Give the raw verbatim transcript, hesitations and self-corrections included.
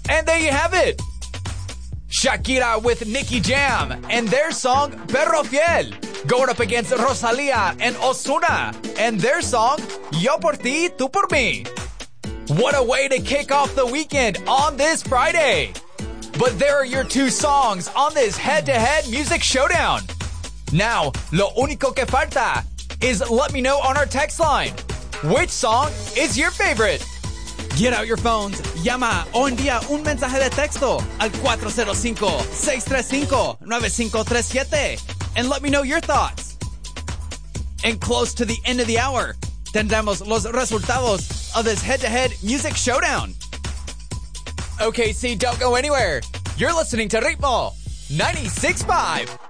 And there you have it. Shakira with Nicky Jam and their song Perro Fiel going up against Rosalía and Ozuna and their song Yo Por Ti, Tú Por Mí. What a way to kick off the weekend on this Friday. But there are your two songs on this head-to-head music showdown. Now, lo único que falta is let me know on our text line. Which song is your favorite? Get out your phones, llama o envía un mensaje de texto al cuatro cero cinco, seis tres cinco, nueve cinco tres siete and let me know your thoughts. And close to the end of the hour, tendremos los resultados of this head-to-head music showdown. Okay, see, don't go anywhere. You're listening to Ritmo ninety-six point five.